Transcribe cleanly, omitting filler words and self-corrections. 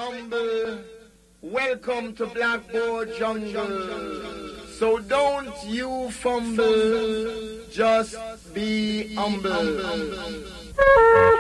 humble. Welcome to Blackboard Jungle. So don't you fumble, just be humble.